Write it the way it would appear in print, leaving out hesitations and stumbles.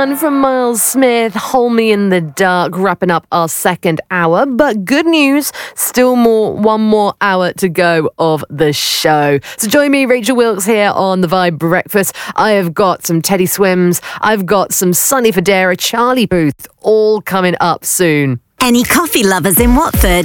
One from Miles Smith, Hold Me in the Dark, wrapping up our second hour. But good news, still one more hour to go of the show. So join me, Rachel Wilkes, here on The Vibe Breakfast. I have got some Teddy Swims, I've got some Sonny Fodera, Charlie Puth, all coming up soon. Any coffee lovers in Watford?